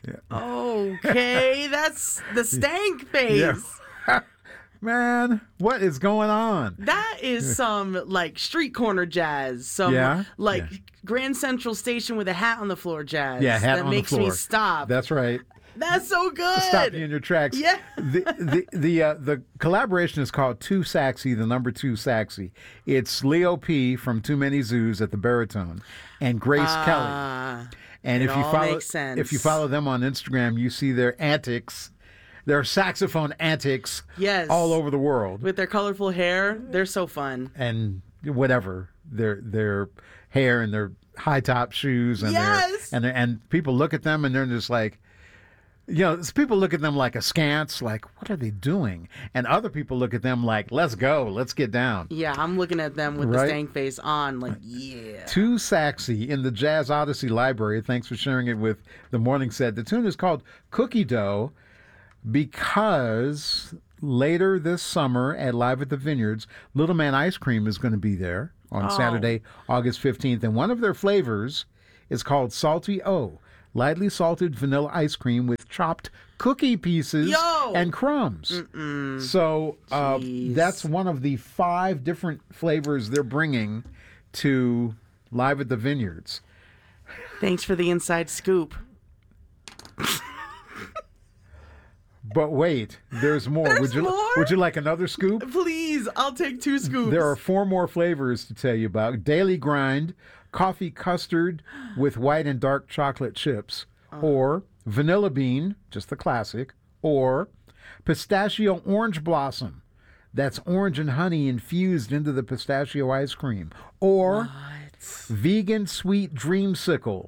Okay, that's the stank face. Yeah. Man, what is going on? That is some like street corner jazz. Some Grand Central Station with a hat on the floor jazz. Yeah, hat that on makes the floor. me stop. That's right. That's so good. Stop you in your tracks. Yeah. The collaboration is called Too Saxy, the number 2 Saxy. It's Leo P. from Too Many Zoos at the baritone and Grace Kelly. And it all makes sense. If you follow them on Instagram, you see their antics. Their saxophone antics all over the world. With their colorful hair, they're so fun. And whatever, their hair and their high top shoes and and people look at them and they're just like, people look at them like askance, like, what are they doing? And other people look at them like, let's go, let's get down. Yeah, I'm looking at them with the stank face on, like, yeah. Too Saxy in the Jazz Odyssey library. Thanks for sharing it with the Morning Set. The tune is called Cookie Dough, because later this summer at Live at the Vineyards, Little Man Ice Cream is going to be there on Saturday, August 15th. And one of their flavors is called Salty O, lightly salted vanilla ice cream with chopped cookie pieces and crumbs. So that's one of the 5 different flavors they're bringing to Live at the Vineyards. Thanks for the inside scoop. But wait, there's more. Would you like another scoop? Please, I'll take 2 scoops. There are 4 more flavors to tell you about. Daily Grind, coffee custard with white and dark chocolate chips, or vanilla bean, just the classic, or pistachio orange blossom. That's orange and honey infused into the pistachio ice cream. Or vegan sweet dreamsicle.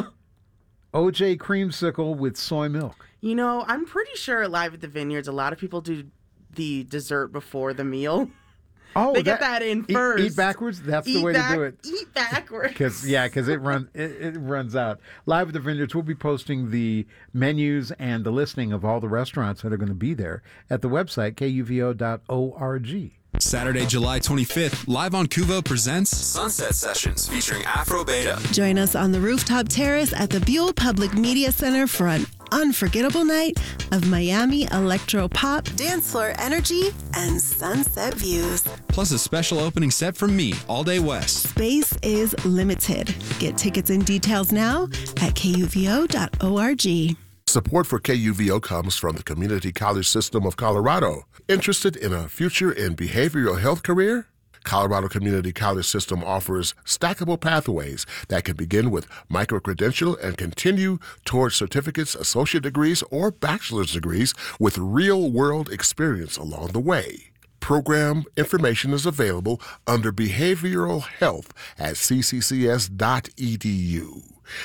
OJ creamsicle with soy milk. I'm pretty sure at Live at the Vineyards, a lot of people do the dessert before the meal. Oh, they get that in first. Eat backwards? That's the way to do it. Eat backwards. Because it runs out. Live at the Vineyards, we'll be posting the menus and the listing of all the restaurants that are going to be there at the website, kuvo.org. Saturday, July 25th, Live on Kuvo presents Sunset Sessions featuring Afro Beta. Join us on the rooftop terrace at the Buell Public Media Center for an unforgettable night of Miami electro pop, dance floor energy, and sunset views. Plus a special opening set from me, All Day West. Space is limited. Get tickets and details now at kuvo.org. Support for KUVO comes from the Community College System of Colorado. Interested in a future in behavioral health career? Colorado Community College System offers stackable pathways that can begin with micro-credential and continue towards certificates, associate degrees, or bachelor's degrees with real-world experience along the way. Program information is available under Behavioral Health at cccs.edu.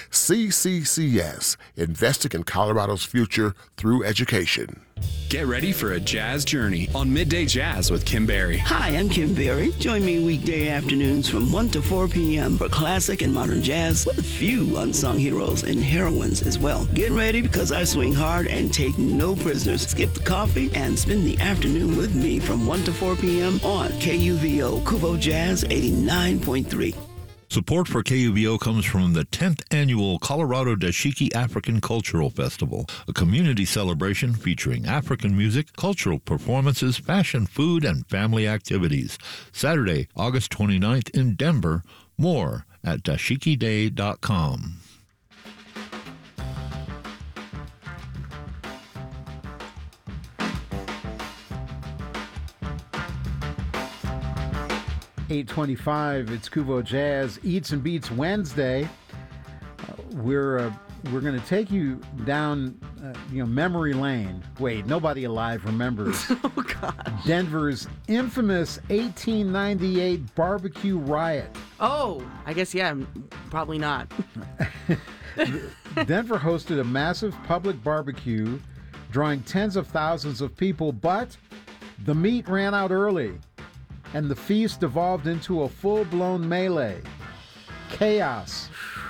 CCCS, investing in Colorado's future through education. Get ready for a jazz journey on Midday Jazz with Kim Berry. Hi, I'm Kim Berry. Join me weekday afternoons from 1 to 4 p.m. for classic and modern jazz with a few unsung heroes and heroines as well. Get ready because I swing hard and take no prisoners. Skip the coffee and spend the afternoon with me from 1 to 4 p.m. on KUVO Kuvo Jazz 89.3. Support for KUVO comes from the 10th Annual Colorado Dashiki African Cultural Festival, a community celebration featuring African music, cultural performances, fashion, food, and family activities. Saturday, August 29th in Denver. More at dashikiday.com. .825, it's Kuvo Jazz Eats and Beats Wednesday. We're going to take you down memory lane. Wait, nobody alive remembers. Oh God. Denver's infamous 1898 barbecue riot. Oh, I guess probably not. Denver hosted a massive public barbecue, drawing tens of thousands of people, but the meat ran out early. And the feast evolved into a full-blown melee. Chaos.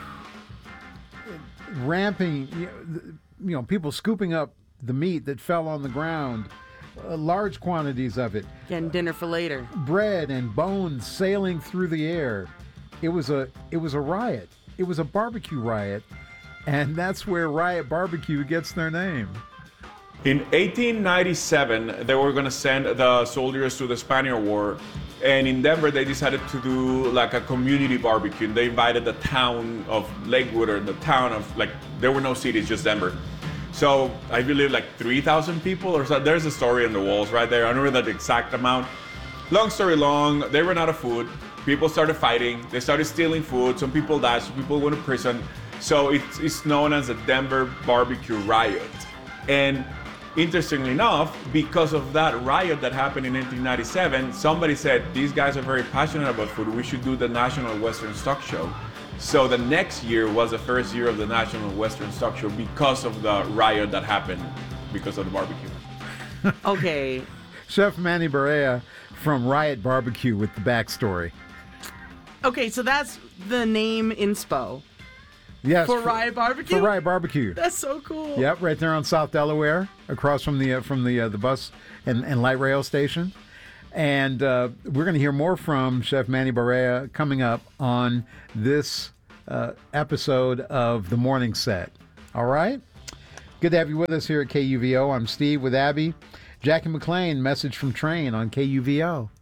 Ramping, people scooping up the meat that fell on the ground, large quantities of it. Getting dinner for later. Bread and bones sailing through the air. It was a riot. It was a barbecue riot. And that's where Riot Barbecue gets their name. In 1897, they were going to send the soldiers to the Spanish War. And in Denver, they decided to do like a community barbecue. They invited the town of Lakewood, or the town of, like, there were no cities, just Denver. So I believe like 3,000 people or so. There's a story on the walls right there. I don't know the exact amount. Long story long, they ran out of food. People started fighting. They started stealing food. Some people died. Some people went to prison. So it's known as the Denver Barbecue Riot. And interestingly enough, because of that riot that happened in 1997, somebody said, these guys are very passionate about food. We should do the National Western Stock Show. So the next year was the first year of the National Western Stock Show because of the riot that happened because of the barbecue. Okay. Chef Manny Barea from Riot Barbecue with the backstory. Okay, so that's the name inspo. Yes. For Riot Barbecue? For Riot Barbecue. That's so cool. Yep, right there on South Delaware, across from the bus and light rail station. And we're going to hear more from Chef Manny Barea coming up on this episode of The Morning Set. All right? Good to have you with us here at KUVO. I'm Steve with Abby. Jackie McLean, Message from Train on KUVO.